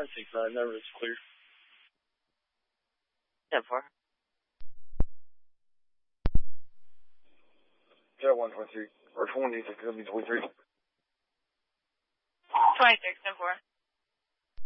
969, never is clear. 10-4. Jet 123, or 26, 23. 26, 10-4.